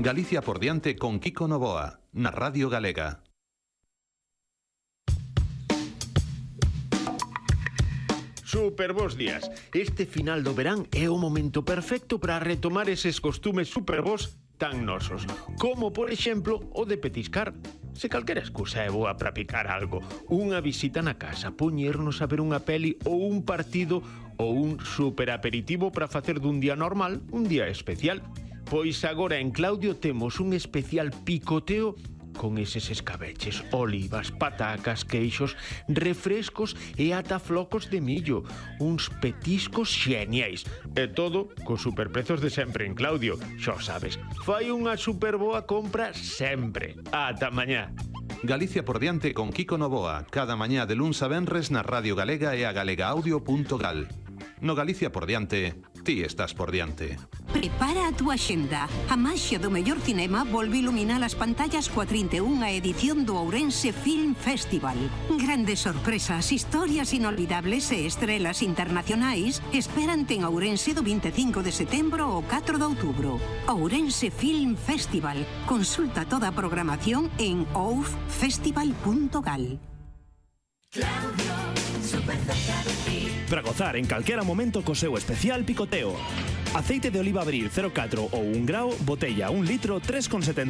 Galicia por diante con Kiko Novoa, na Radio Galega. Super bons días. Este final do verán é o momento perfecto para retomar eses costumes super bons tan nosos, como, por exemplo, o de petiscar. Se calquera excusa é boa para picar algo, unha visita na casa, poñernos a ver unha peli ou un partido ou un super aperitivo para facer dun día normal un día especial. Pois agora en Claudio temos un especial picoteo con eses escabeches, olivas, patacas, queixos, refrescos e ata flocos de millo, uns petiscos xeniais. E todo cos superprezos de sempre en Claudio, xo sabes. Fai unha super boa compra sempre. Ata mañá. Galicia por diante con Kiko Novoa, cada mañá de luns a venres na Radio Galega e a galegaaudio.gal. No Galicia por diante, ti estás por diante. Prepara a túa xenda. A maxia do mellor cinema volve iluminar as pantallas coa 31ª edición do Ourense Film Festival. Grandes sorpresas, historias inolvidables e estrelas internacionais esperante en Ourense do 25 de setembro ao 4 de outubro. Ourense Film Festival. Consulta toda a programación en oufestival.gal. Claudio, super cerca de ti. Para gozar en calquera momento co seu especial picoteo. Aceite de oliva Abril 0,4 ou 1 grao, botella 1 litro, 3,70.